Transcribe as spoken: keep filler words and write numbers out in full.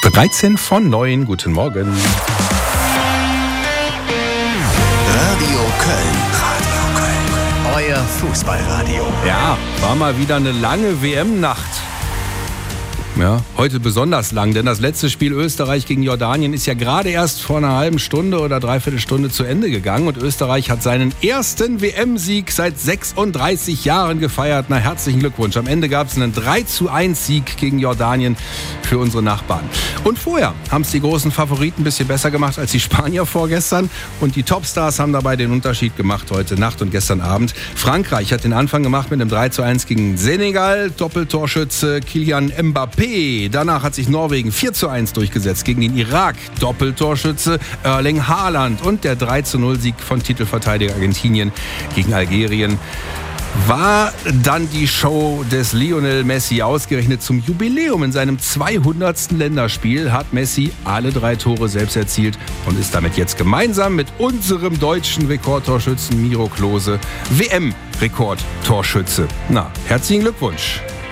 dreizehn von neun, guten Morgen. Radio Köln. Radio Köln. Euer Fußballradio. Ja, war mal wieder eine lange W M-Nacht. Ja, heute besonders lang, denn das letzte Spiel Österreich gegen Jordanien ist ja gerade erst vor einer halben Stunde oder dreiviertel Stunde zu Ende gegangen und Österreich hat seinen ersten W M-Sieg seit sechsunddreißig Jahren gefeiert. Na, herzlichen Glückwunsch. Am Ende gab es einen drei zu eins Sieg gegen Jordanien für unsere Nachbarn. Und vorher haben es die großen Favoriten ein bisschen besser gemacht als die Spanier vorgestern und die Topstars haben dabei den Unterschied gemacht heute Nacht und gestern Abend. Frankreich hat den Anfang gemacht mit einem drei zu eins gegen Senegal, Doppeltorschütze Kylian Mbappé. Danach hat sich Norwegen vier zu eins durchgesetzt gegen den Irak. Doppeltorschütze Erling Haaland und der drei zu null Sieg von Titelverteidiger Argentinien gegen Algerien. War dann die Show des Lionel Messi. Ausgerechnet zum Jubiläum in seinem zweihundertsten Länderspiel hat Messi alle drei Tore selbst erzielt und ist damit jetzt gemeinsam mit unserem deutschen Rekordtorschützen Miro Klose W M-Rekordtorschütze. Na, herzlichen Glückwunsch.